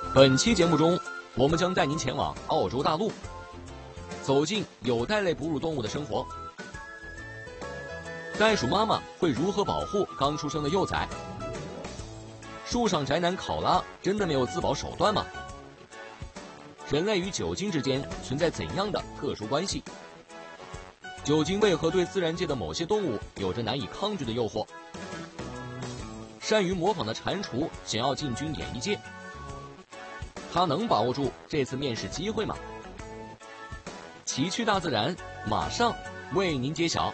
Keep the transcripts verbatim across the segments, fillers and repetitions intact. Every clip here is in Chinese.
本期节目中，我们将带您前往澳洲大陆，走进有袋类哺乳动物的生活。袋鼠妈妈会如何保护刚出生的幼崽？树上宅男考拉真的没有自保手段吗？人类与酒精之间存在怎样的特殊关系？酒精为何对自然界的某些动物有着难以抗拒的诱惑？善于模仿的蟾蜍想要进军演艺界，他能把握住这次面试机会吗？奇趣大自然马上为您揭晓。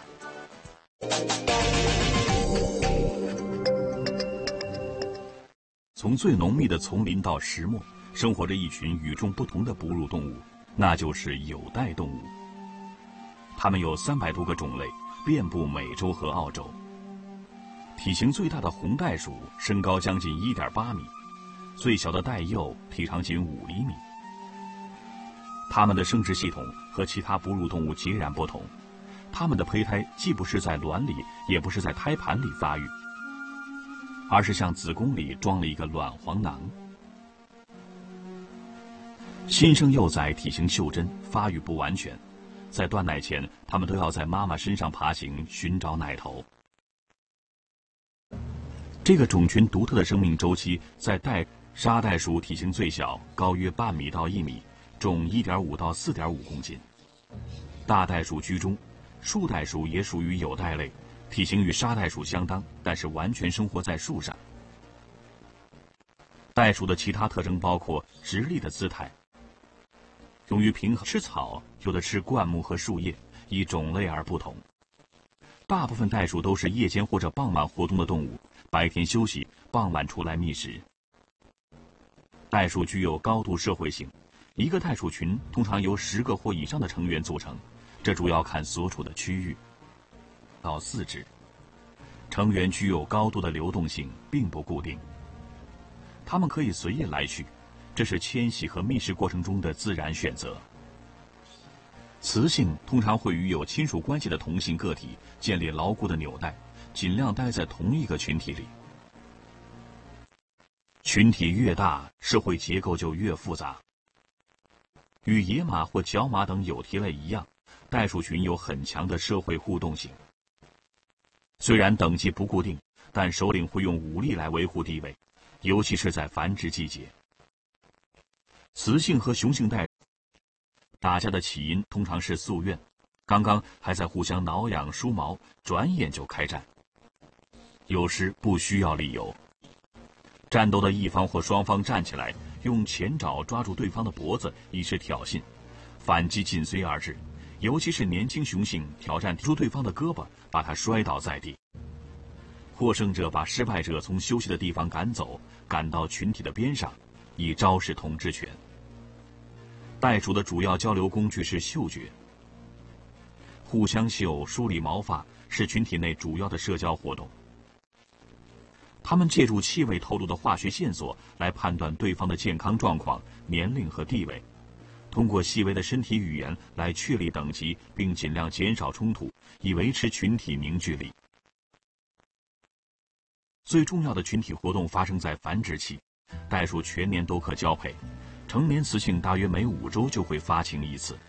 从最浓密的丛林到石漠，生活着一群与众不同的哺乳动物，那就是有袋动物。它们有三百多个种类，遍布美洲和澳洲。体型最大的红袋鼠身高将近 一点八米，最小的袋鼬体长仅五厘米。它们的生殖系统和其他哺乳动物截然不同，它们的胚胎既不是在卵里，也不是在胎盘里发育，而是像子宫里装了一个卵黄囊。新生幼崽体型袖珍，发育不完全，在断奶前，它们都要在妈妈身上爬行，寻找奶头。这个种群独特的生命周期，在袋沙袋鼠体型最小，高约半米到一米，重 一点五到四点五公斤。大袋鼠居中，树袋鼠也属于有袋类，体型与沙袋鼠相当，但是完全生活在树上。袋鼠的其他特征包括直立的姿态，用于平衡吃草，有的吃灌木和树叶，以种类而不同。大部分袋鼠都是夜间或者傍晚活动的动物，白天休息，傍晚出来觅食。袋鼠具有高度社会性，一个袋鼠群通常由十个或以上的成员组成，这主要看所处的区域。到四只，成员具有高度的流动性，并不固定。它们可以随意来去，这是迁徙和觅食过程中的自然选择。雌性通常会与有亲属关系的同性个体建立牢固的纽带，尽量待在同一个群体里。群体越大，社会结构就越复杂。与野马或角马等有蹄类一样，袋鼠群有很强的社会互动性。虽然等级不固定，但首领会用武力来维护地位，尤其是在繁殖季节。雌性和雄性袋打架的起因通常是宿怨，刚刚还在互相挠痒梳毛，转眼就开战。有时不需要理由，战斗的一方或双方站起来，用前爪抓住对方的脖子以示挑衅，反击紧随而至，尤其是年轻雄性挑战提出对方的胳膊，把他摔倒在地。获胜者把失败者从休息的地方赶走，赶到群体的边上，以昭示统治权。袋鼠的主要交流工具是嗅觉，互相嗅、梳理毛发是群体内主要的社交活动。它们借助气味透露的化学线索来判断对方的健康状况、年龄和地位，通过细微的身体语言来确立等级，并尽量减少冲突，以维持群体凝聚力。最重要的群体活动发生在繁殖期，袋鼠全年都可交配，成年雌性大约每五周就会发情一次。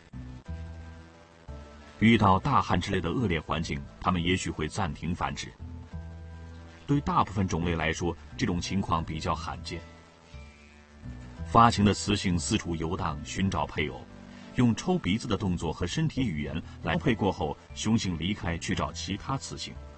遇到大旱之类的恶劣环境，它们也许会暂停繁殖。对大部分种类来说，这种情况比较罕见。发情的雌性四处游荡寻找配偶，用抽鼻子的动作和身体语言来交配过后，雄性离开去找其他雌性。